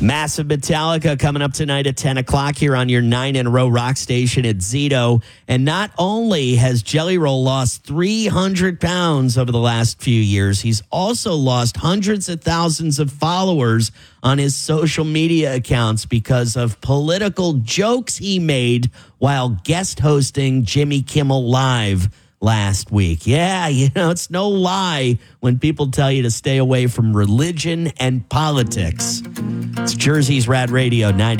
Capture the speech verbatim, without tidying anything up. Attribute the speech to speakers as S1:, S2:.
S1: Massive Metallica coming up tonight at ten o'clock here on your nine in a row rock station at Zito. And not only has Jelly Roll lost three hundred pounds over the last few years, he's also lost hundreds of thousands of followers on his social media accounts because of political jokes he made while guest hosting Jimmy Kimmel Live last week. Yeah, you know, it's no lie when people tell you to stay away from religion and politics. It's Jersey's Rad Radio ninety.